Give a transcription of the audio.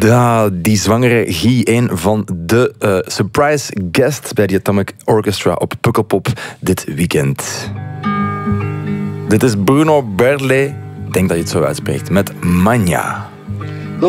Die zwangere Guy, een van de surprise guests bij die Atomic Orchestra op Pukkelpop dit weekend. Dit is Bruno Berle, ik denk dat je het zo uitspreekt, met Magna.